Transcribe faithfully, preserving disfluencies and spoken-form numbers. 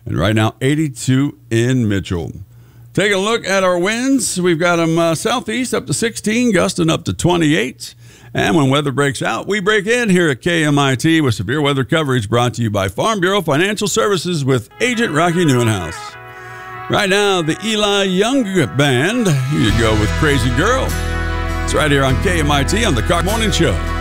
And right now, eighty-two in Mitchell. Take a look at our winds. We've got them uh, southeast up to sixteen, gusting up to twenty-eight. And when weather breaks out, we break in here at K M I T with severe weather coverage brought to you by Farm Bureau Financial Services with Agent Rocky Newenhouse. Right now, the Eli Young Band. Here you go with Crazy Girl. It's right here on K M I T on the Car Morning Show.